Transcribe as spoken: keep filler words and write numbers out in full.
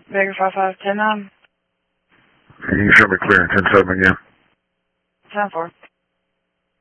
Baker five five ten nine. Can you show me clear in ten seven again? ten four.